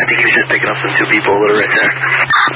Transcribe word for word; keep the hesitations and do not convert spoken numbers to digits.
think he was just picking up some two people that are right there.